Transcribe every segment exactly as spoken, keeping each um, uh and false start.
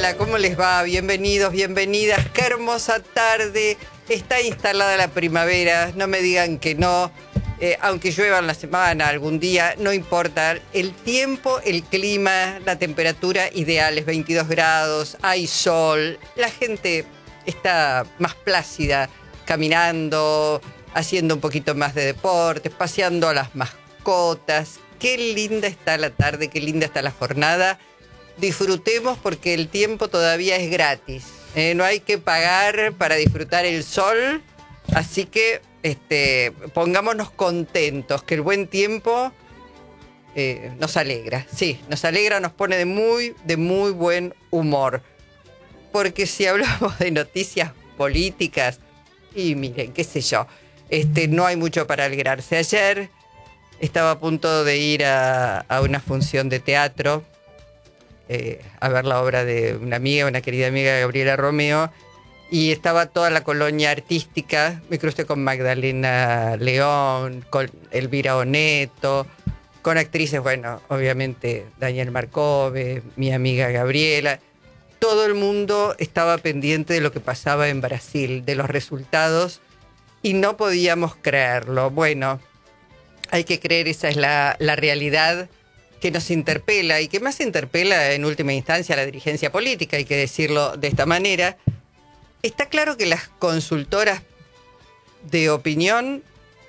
Hola, ¿cómo les va? Bienvenidos, bienvenidas. Qué hermosa tarde. Está instalada la primavera, no me digan que no. Eh, aunque llueva en la semana, algún día, no importa. El tiempo, el clima, la temperatura ideal es veintidós grados, hay sol, la gente está más plácida, caminando, haciendo un poquito más de deporte, paseando a las mascotas. Qué linda está la tarde, qué linda está la jornada. Disfrutemos porque el tiempo todavía es gratis. Eh, no hay que pagar para disfrutar el sol, así que este, pongámonos contentos, que el buen tiempo eh, nos alegra. Sí, nos alegra, nos pone de muy, de muy buen humor. Porque si hablamos de noticias políticas, y miren, qué sé yo, este, no hay mucho para alegrarse. Ayer estaba a punto de ir a, a una función de teatro, Eh, a ver la obra de una amiga, una querida amiga, Gabriela Romeo, y estaba toda la colonia artística. Me crucé con Magdalena León, con Elvira Oneto, con actrices, bueno, obviamente Daniel Marcove, mi amiga Gabriela. Todo el mundo estaba pendiente de lo que pasaba en Brasil, de los resultados, y no podíamos creerlo. Bueno, hay que creer, esa es la, la realidad que nos interpela y que más interpela en última instancia a la dirigencia política, hay que decirlo de esta manera. Está claro que las consultoras de opinión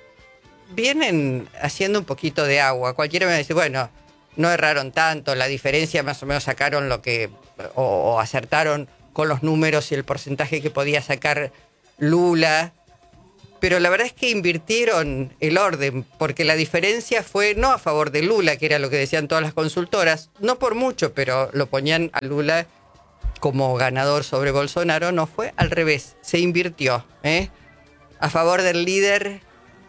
vienen haciendo un poquito de agua. Cualquiera me dice, bueno, no erraron tanto, la diferencia más o menos sacaron lo que, o, o acertaron con los números y el porcentaje que podía sacar Lula. Pero la verdad es que invirtieron el orden, porque la diferencia fue no a favor de Lula, que era lo que decían todas las consultoras, no por mucho, pero lo ponían a Lula como ganador sobre Bolsonaro. No, fue al revés, se invirtió, ¿eh? A favor del líder,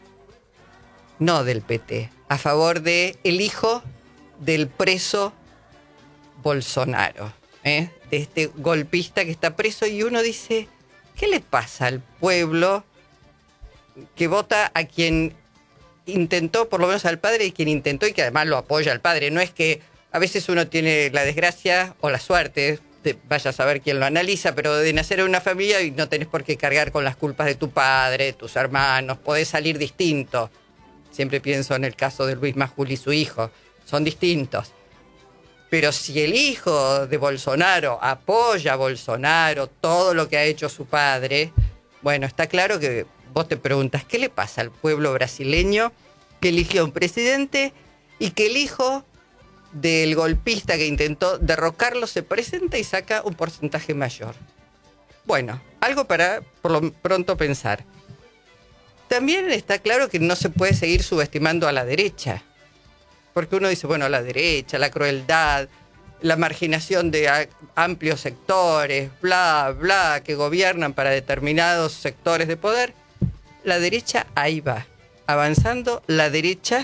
no del P T, a favor de el hijo del preso Bolsonaro, ¿eh? De este golpista que está preso, y uno dice, ¿qué le pasa al pueblo que vota a quien intentó, por lo menos al padre, y quien intentó y que además lo apoya al padre? No es que a veces uno tiene la desgracia o la suerte, de, vaya a saber quién lo analiza, pero de nacer en una familia y no tenés por qué cargar con las culpas de tu padre, de tus hermanos, podés salir distinto. Siempre pienso en el caso de Luis Majul y su hijo, son distintos. Pero si el hijo de Bolsonaro apoya a Bolsonaro, todo lo que ha hecho su padre, bueno, está claro que vos te preguntas, ¿qué le pasa al pueblo brasileño que eligió un presidente y que el hijo del golpista que intentó derrocarlo se presenta y saca un porcentaje mayor? Bueno, algo para por lo pronto pensar. También está claro que no se puede seguir subestimando a la derecha, porque uno dice, bueno, la derecha, la crueldad, la marginación de a, amplios sectores, bla, bla, que gobiernan para determinados sectores de poder. La derecha ahí va, avanzando la derecha,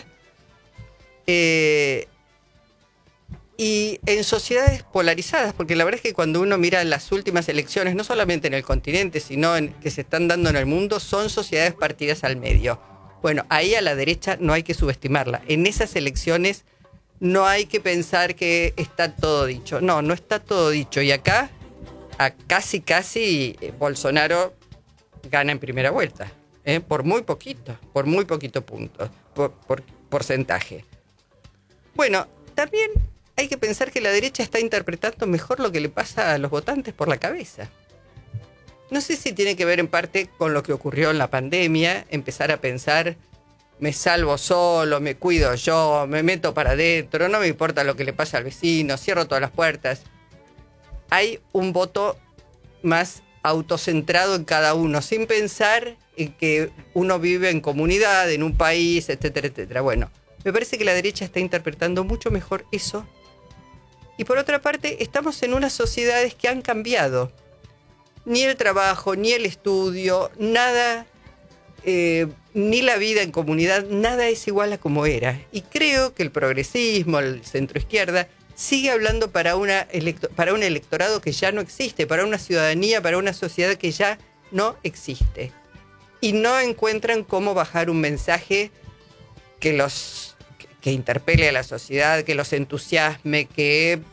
eh, y en sociedades polarizadas, porque la verdad es que cuando uno mira las últimas elecciones, no solamente en el continente, sino en que se están dando en el mundo, son sociedades partidas al medio. Bueno, ahí a la derecha no hay que subestimarla. En esas elecciones no hay que pensar que está todo dicho. No, no está todo dicho. Y acá, a casi, casi, eh, Bolsonaro gana en primera vuelta. ¿Eh? Por muy poquito, por muy poquito punto, por, por porcentaje. Bueno, también hay que pensar que la derecha está interpretando mejor lo que le pasa a los votantes por la cabeza. No sé si tiene que ver en parte con lo que ocurrió en la pandemia, empezar a pensar, me salvo solo, me cuido yo, me meto para adentro, no me importa lo que le pasa al vecino, cierro todas las puertas. Hay un voto más autocentrado en cada uno, sin pensar en que uno vive en comunidad, en un país, etcétera, etcétera. Bueno, me parece que la derecha está interpretando mucho mejor eso. Y por otra parte, estamos en unas sociedades que han cambiado. Ni el trabajo, ni el estudio, nada, eh, ni la vida en comunidad, nada es igual a como era. Y creo que el progresismo, el centroizquierda, sigue hablando para, una electo- para un electorado que ya no existe, para una ciudadanía, para una sociedad que ya no existe. Y no encuentran cómo bajar un mensaje que los que interpele a la sociedad, que los entusiasme, que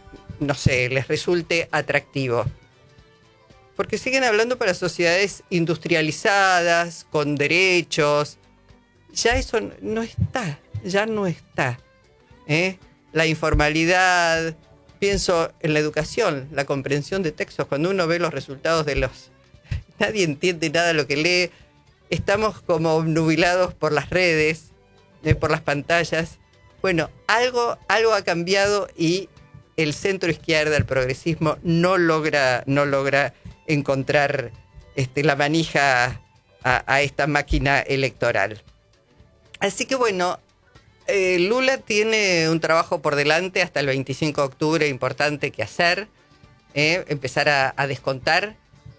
no sé, les resulte atractivo. Porque siguen hablando para sociedades industrializadas, con derechos. Ya eso no está, ya no está. ¿eh? La informalidad, pienso en la educación, la comprensión de textos. Cuando uno ve los resultados de los... Nadie entiende nada de lo que lee. Estamos como obnubilados por las redes, ¿eh? por las pantallas. Bueno, algo, algo ha cambiado y el centro izquierda, el progresismo, no logra, no logra encontrar este, la manija a, a esta máquina electoral. Así que bueno, eh, Lula tiene un trabajo por delante hasta el veinticinco de octubre importante que hacer, eh, empezar a, a descontar.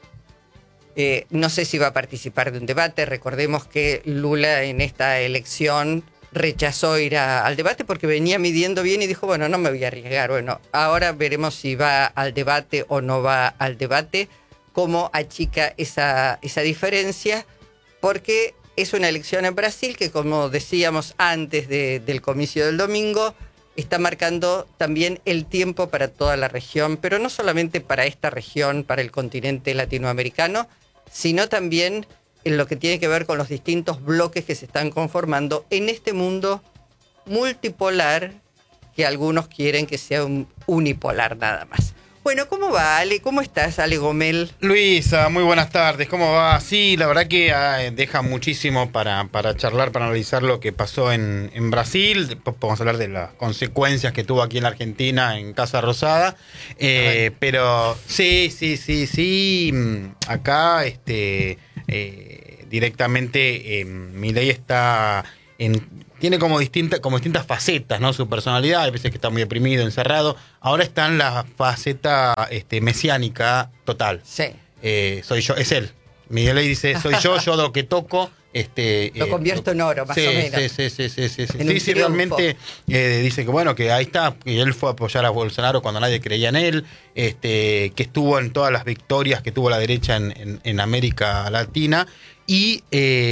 Eh, no sé si va a participar de un debate. Recordemos que Lula en esta elección rechazó ir a, al debate porque venía midiendo bien y dijo, bueno, no me voy a arriesgar. Bueno, ahora veremos si va al debate o no va al debate, cómo achica esa, esa diferencia, porque es una elección en Brasil que, como decíamos antes de, del comicio del domingo, está marcando también el tiempo para toda la región, pero no solamente para esta región, para el continente latinoamericano, sino también en lo que tiene que ver con los distintos bloques que se están conformando en este mundo multipolar que algunos quieren que sea un unipolar nada más. Bueno, ¿cómo va, Ale? ¿Cómo estás, Ale Gomel? Luisa, muy buenas tardes. ¿Cómo va? Sí, la verdad que eh, deja muchísimo para, para charlar, para analizar lo que pasó en, en Brasil. Después podemos hablar de las consecuencias que tuvo aquí en la Argentina, en Casa Rosada. Eh, pero sí, sí, sí, sí. Acá este, eh, directamente eh, Milei está en... Tiene como distintas, como distintas facetas, ¿no? Su personalidad, hay veces que está muy deprimido, encerrado. Ahora está en la faceta este, mesiánica total. Sí. Eh, soy yo, es él. Milei dice, soy yo, yo lo que toco. Este, lo eh, convierto en oro, más sí, o menos. Sí, sí, sí, sí, sí. En Sí, un sí, triunfo. realmente eh, dice que bueno, que ahí está, que él fue a apoyar a Bolsonaro cuando nadie creía en él, este, que estuvo en todas las victorias que tuvo la derecha en, en, en América Latina. Y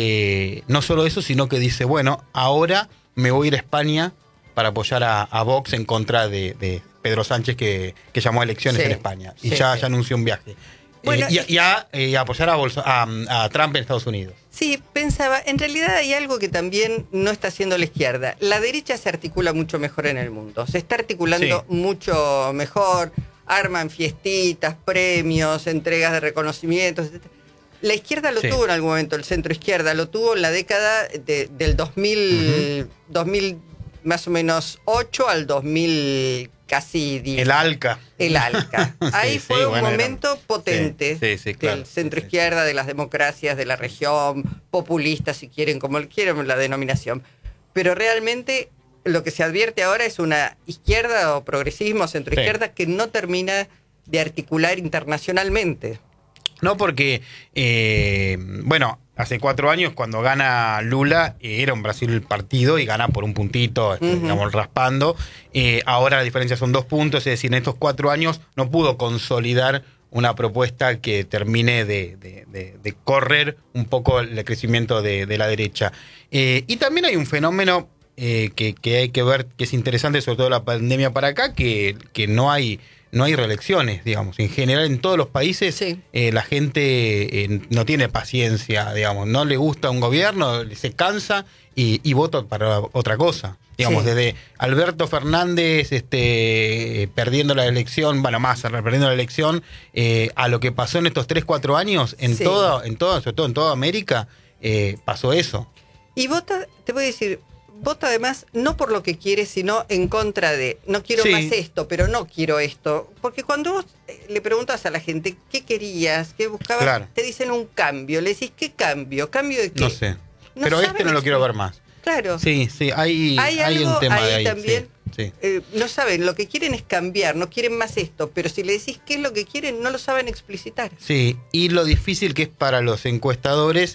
eh, no solo eso, sino que dice, bueno, ahora me voy a ir a España para apoyar a, a Vox en contra de, de Pedro Sánchez, que, que llamó a elecciones Sí, en España. Y sí, ya, sí. ya anunció un viaje. Bueno, eh, y, y, a, y a apoyar a, Bolso, a, a Trump en Estados Unidos. Sí, pensaba, en realidad hay algo que también no está haciendo la izquierda. La derecha se articula mucho mejor en el mundo. Se está articulando Sí. mucho mejor, arman fiestitas, premios, entregas de reconocimientos, etcétera. La izquierda lo Sí. tuvo en algún momento, el centro izquierda lo tuvo en la década de- del dos mil, Uh-huh. dos mil más o menos ocho al dos mil casi diez. El ALCA. El ALCA. Sí, Ahí sí, fue un bueno, era- momento potente Sí, sí, sí, claro. del centro Sí, sí. izquierda, de las democracias de la región, populista, si quieren, como quieren la denominación. Pero realmente lo que se advierte ahora es una izquierda o progresismo, centro izquierda, Sí. que no termina de articular internacionalmente. No, porque, eh, bueno, hace cuatro años cuando gana Lula, eh, era un Brasil partido y gana por un puntito, este, Ujú. digamos, raspando. Eh, ahora la diferencia son dos puntos, es decir, en estos cuatro años no pudo consolidar una propuesta que termine de, de, de, de correr un poco el crecimiento de, de la derecha. Eh, y también hay un fenómeno eh, que, que hay que ver, que es interesante, sobre todo la pandemia para acá, que, que no hay... No hay reelecciones, digamos. En general, en todos los países, Sí. eh, la gente eh, no tiene paciencia, digamos. No le gusta un gobierno, se cansa y, y vota para otra cosa. Digamos, Sí. desde Alberto Fernández este, perdiendo la elección, bueno, más, perdiendo la elección, eh, a lo que pasó en estos tres, cuatro años, en Sí. toda, en toda, sobre todo en toda América, eh, pasó eso. Y vota, te voy a decir, vota además no por lo que quiere, sino en contra de, no quiero Sí. más esto, pero no quiero esto. Porque cuando vos eh, le preguntas a la gente qué querías, qué buscabas, Claro. te dicen un cambio. Le decís, ¿qué cambio? ¿Cambio de qué? No sé. No Pero saben este no lo quiero ver más. Claro. Sí, sí, hay, Hay hay algo un tema ahí de ahí. también. Sí, sí. Eh, no saben, lo que quieren es cambiar, no quieren más esto. Pero si le decís qué es lo que quieren, no lo saben explicitar. Sí, y lo difícil que es para los encuestadores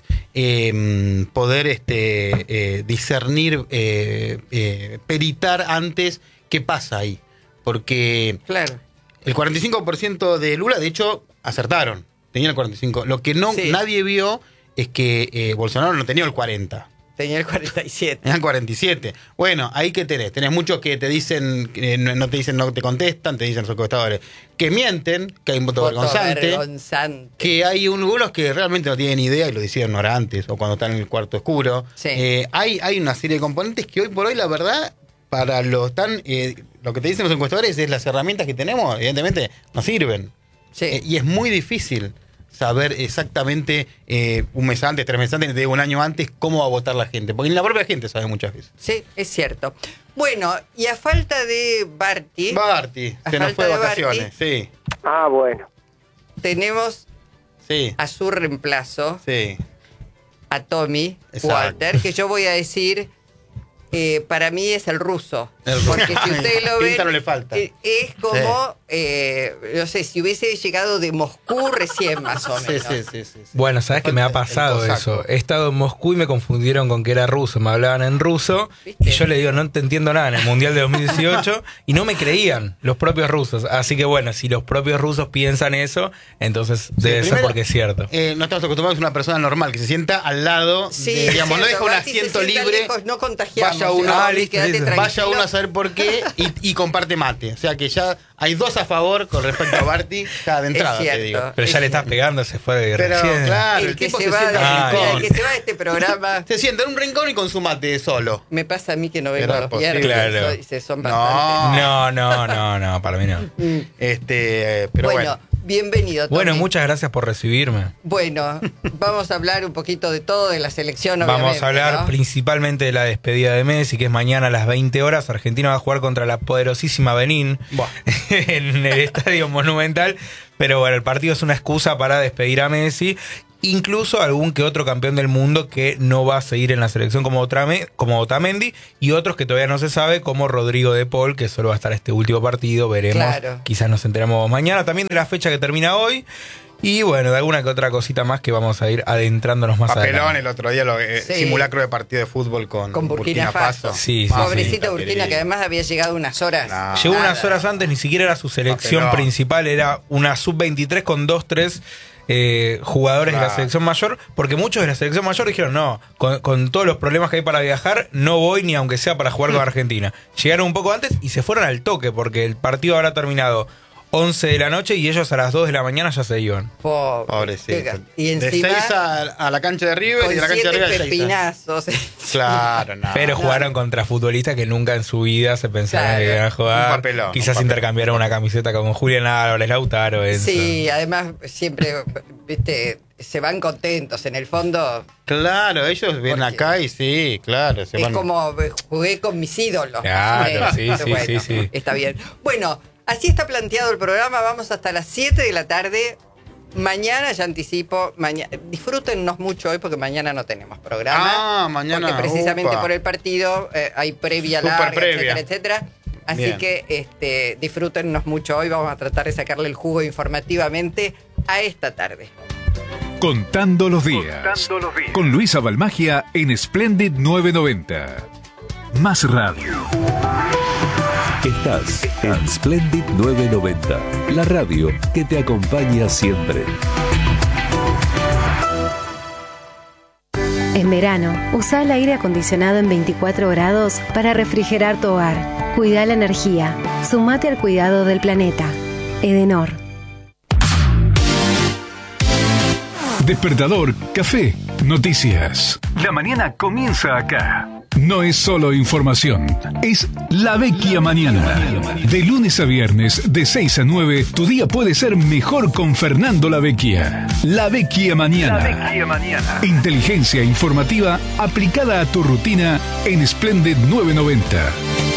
eh, poder este, eh, discernir, eh, eh, peritar antes qué pasa ahí. Porque Claro. el cuarenta y cinco por ciento de Lula, de hecho, acertaron. Tenían el cuarenta y cinco por ciento. Lo que no Sí. nadie vio es que eh, Bolsonaro no tenía el cuarenta por ciento. Tenía el cuarenta y siete. Tenían cuarenta y siete. Bueno, ahí que tenés. Tenés muchos que te dicen, eh, no, no te dicen, no te contestan, te dicen los encuestadores, que mienten, que hay un voto, Voto vergonzante, vergonzante. que hay algunos que realmente no tienen idea y lo decían ignorantes o cuando están en el cuarto oscuro. Sí. Eh, hay, hay una serie de componentes que hoy por hoy, la verdad, para los tan, eh, lo que te dicen los encuestadores es las herramientas que tenemos, evidentemente, no sirven. Sí. Eh, y es muy difícil saber exactamente eh, un mes antes, tres meses antes, de un año antes, cómo va a votar la gente. Porque ni la propia gente sabe muchas veces. Sí, es cierto. Bueno, y a falta de Barty, Barty, A se nos falta fue de de vacaciones. Barty. Sí, Ah, bueno. tenemos sí, a su reemplazo, sí. a Tommy Exacto. Walter, que yo voy a decir, eh, para mí es el ruso. El ruso. Porque si ustedes lo ven, Pinta no le falta. eh, es como, eh, no sé, si hubiese llegado de Moscú recién, más o Sí, menos. sí, sí, sí, sí. Bueno, ¿sabes Le qué me ha falta el pasado cosaco. eso? He estado en Moscú y me confundieron con que era ruso, me hablaban en ruso ¿Viste? y yo le digo, no te entiendo nada en el Mundial de dos mil dieciocho y no me creían los propios rusos. Así que bueno, si los propios rusos piensan eso, entonces debe primero, ser porque es cierto. Eh, no estamos acostumbrados a una persona normal que se sienta al lado, Sí, de, digamos, no cierto, deja un Barty se asiento sienta libre. lejos, no contagiamos. Vaya uno, Tommy, ah, listo, quédate listo. tranquilo. Vaya uno a saber por qué y, y comparte mate. O sea que ya hay dos a favor con respecto a Barty, ya de entrada, Es cierto. te digo. Pero ya le estás pegando, se fue de Pero recién. claro, el, el, que tipo se, se, va sienta de, en Ah, un mira, el rincón. que se va de este programa, Se sienta en un rincón y con su mate solo. me pasa a mí que no vengo Era los posible. viernes. Claro. soy- se son No. bastante. No, no, no, no, para mí no. Este, eh, pero bueno, bueno. bienvenido, Tommy. Bueno, muchas gracias por recibirme. Bueno, vamos a hablar un poquito de todo, de la selección, Vamos obviamente, a hablar ¿no? principalmente de la despedida de Messi, que es mañana a las veinte horas. Argentina va a jugar contra la poderosísima Benín Buah. en el Estadio Monumental. Pero bueno, el partido es una excusa para despedir a Messi. Incluso algún que otro campeón del mundo que no va a seguir en la selección como, Otrame, como Otamendi, y otros que todavía no se sabe, como Rodrigo de Paul, que solo va a estar este último partido. Veremos, Claro. quizás nos enteramos mañana. También de la fecha que termina hoy. Y bueno, de alguna que otra cosita más que vamos a ir adentrándonos más Papelón adelante. el otro día, lo, eh, Sí. simulacro de partido de fútbol con, Con Burkina Faso. Sí, sí, Ah, Pobrecita sí, Burkina, querido. que además había llegado unas horas. No. Llegó Nada. unas horas antes, ni siquiera era su selección Papelón. principal, era una sub veintitrés con dos, tres eh, jugadores de la Claro. selección mayor, porque muchos de la selección mayor dijeron, no, con, con todos los problemas que hay para viajar, no voy ni aunque sea para jugar con Argentina. Llegaron un poco antes y se fueron al toque, porque el partido habrá terminado once de la noche y ellos a las dos de la mañana ya se iban. Pobre. Pobrecito. Y de encima, seis a, a la cancha de River con y de la cancha de siete River a seis. pepinazos. Claro, no. Pero no. jugaron contra futbolistas que nunca en su vida se pensaron Claro. que iban a jugar. Un papelón, Quizás un papelón. intercambiaron una camiseta con Julián Álvarez, Lautaro, Enzo. Sí, además siempre, viste, se van contentos. En el fondo Claro, ellos ven Porque acá y sí, claro. Se es van. como eh, jugué con mis ídolos. Claro, más o sí, menos. sí, Bueno, sí, sí. está bien. Bueno, así está planteado el programa. Vamos hasta las siete de la tarde. Mañana, ya anticipo, mañana, disfrútennos mucho hoy porque mañana no tenemos programa. Ah, mañana, Porque precisamente upa. por el partido eh, hay previa Súper larga, previa. etcétera, etcétera. Así Bien. que este, disfrútennos mucho hoy. Vamos a tratar de sacarle el jugo informativamente a esta tarde. Contando los días. Contando los días. Con Luisa Balmagia en Splendid novecientos noventa. Más radio. Estás en Splendid novecientos noventa, la radio que te acompaña siempre. En verano, usa el aire acondicionado en veinticuatro grados para refrigerar tu hogar. Cuida la energía. Sumate al cuidado del planeta. Edenor. Despertador, café, noticias. La mañana comienza acá. No es solo información, es La Vecchia Mañana. De lunes a viernes, de seis a nueve, tu día puede ser mejor con Fernando La Vecchia. La Vecchia La Mañana. Vecchia Mañana. Inteligencia informativa aplicada a tu rutina en Splendid novecientos noventa.